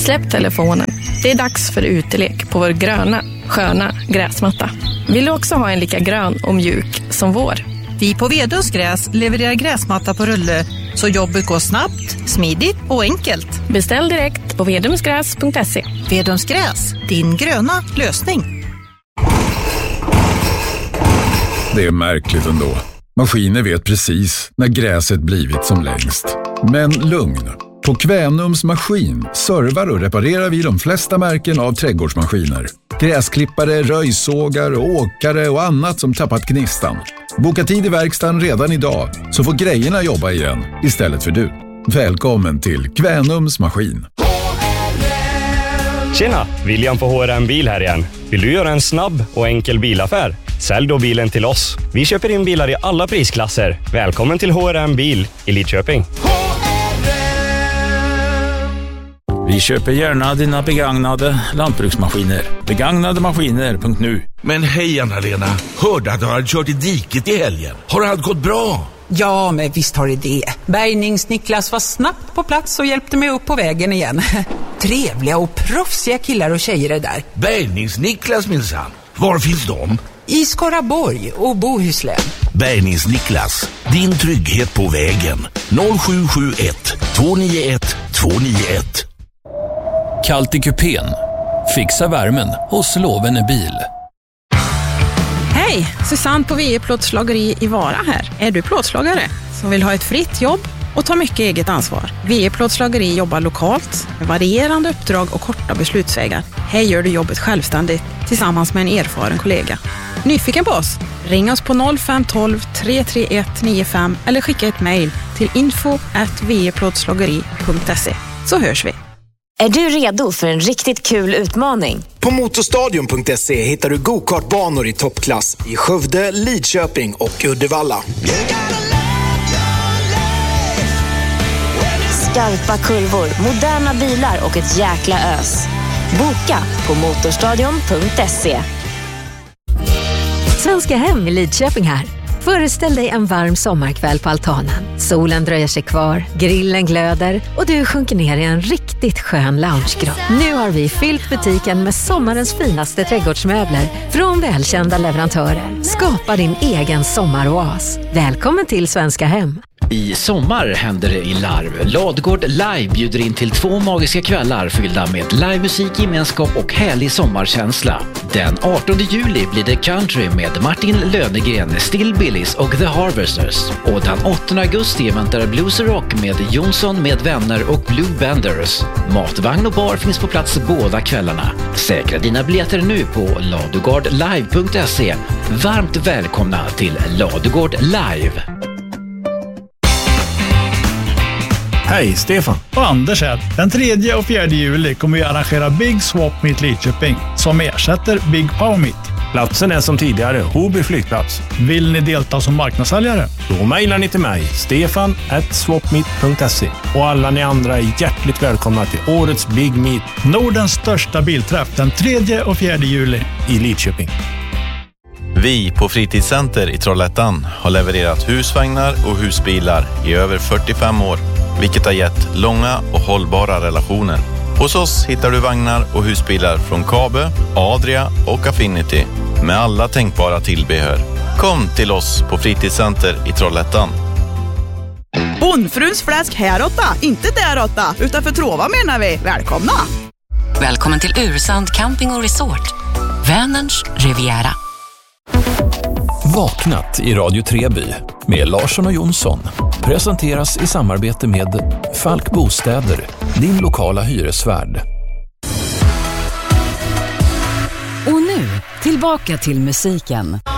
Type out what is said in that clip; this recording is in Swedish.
Släpp telefonen. Det är dags för utelek på vår gröna, sköna gräsmatta. Vill du också ha en lika grön och mjuk som vår? Vi på Vedums gräs levererar gräsmatta på rulle så jobbet går snabbt, smidigt och enkelt. Beställ direkt på vedumsgräs.se. Vedums gräs, din gröna lösning. Det är märkligt ändå. Maskiner vet precis när gräset blivit som längst. Men lugn. På Kvänums maskin servar och reparerar vi de flesta märken av trädgårdsmaskiner. Gräsklippare, röjsågar, åkare och annat som tappat gnistan. Boka tid i verkstaden redan idag så får grejerna jobba igen istället för du. Välkommen till Kvänums maskin. Tjena, William på HRM Bil här igen. Vill du göra en snabb och enkel bilaffär? Sälj då bilen till oss. Vi köper in bilar i alla prisklasser. Välkommen till HRM Bil i Lidköping. Vi köper gärna dina begagnade lantbruksmaskiner. Begagnademaskiner.nu. Men hej Anna-Lena, hörde att du hade kört i diket i helgen. Har allt gått bra? Ja, men visst har det. Bärgnings-Niklas var snabbt på plats och hjälpte mig upp på vägen igen. Trevliga och proffsiga killar och tjejer är där. Bärgnings-Niklas minsann. Var finns de? I Skaraborg och Bohuslän. Bärgnings-Niklas, din trygghet på vägen. 0771 291 291. Kallt i kupén. Fixa värmen hos Lovene Bil. Hej, Susanne på VE Plåtslageri i Vara här. Är du plåtslagare som vill ha ett fritt jobb och ta mycket eget ansvar? VE Plåtslageri jobbar lokalt med varierande uppdrag och korta beslutsvägar. Här gör du jobbet självständigt tillsammans med en erfaren kollega. Nyfiken på oss? Ring oss på 0512 331 95 eller skicka ett mejl till info@veplåtslageri.se så hörs vi. Är du redo för en riktigt kul utmaning? På motorstadion.se hittar du go-kartbanor i toppklass i Skövde, Lidköping och Uddevalla. Skarpa kurvor, moderna bilar och ett jäkla ös. Boka på motorstadion.se. Svenska Hem i Lidköping här. Föreställ dig en varm sommarkväll på altanen. Solen dröjer sig kvar, grillen glöder och du sjunker ner i en riktigt skön loungegrott. Nu har vi fyllt butiken med sommarens finaste trädgårdsmöbler från välkända leverantörer. Skapa din egen sommaroas. Välkommen till Svenska Hem. I sommar händer det i Larv. Ladugård Live bjuder in till 2 magiska kvällar fyllda med livemusik, gemenskap och härlig sommarkänsla. Den 18 juli blir det country med Martin Lönegren, Still Billys och The Harvesters. Och den 8 augusti väntar Blues Rock med Jonsson med vänner och Blue Benders. Matvagn och bar finns på plats båda kvällarna. Säkra dina biljetter nu på ladugårdlive.se. Varmt välkomna till Ladugård Live. Hej, Stefan och Anders här. Den 3 och 4 juli kommer vi arrangera Big Swap Meet Lidköping som ersätter Big Power Meet. Platsen är som tidigare, Hoby flygplats. Vill ni delta som marknadssäljare? Då mejlar ni till mig, stefan@swapmeet.se. Och alla ni andra är hjärtligt välkomna till årets Big Meet. Nordens största bilträff den 3 och 4 juli i Lidköping. Vi på Fritidscenter i Trollhättan har levererat husvagnar och husbilar i över 45 år. Vilket har gett långa och hållbara relationer. Hos oss hittar du vagnar och husbilar från Kabe, Adria och Affinity med alla tänkbara tillbehör. Kom till oss på Fritidscenter i Trollhättan. Bondfruns fläsk häråtta, inte däråtta, utan för Trova menar vi. Välkomna! Välkommen till Ursand Camping och Resort. Vänerns Riviera. Vaknat i Radio Treby med Larsson och Jonsson. Presenteras i samarbete med Falk Bostäder, din lokala hyresvärd. Och nu, tillbaka till musiken.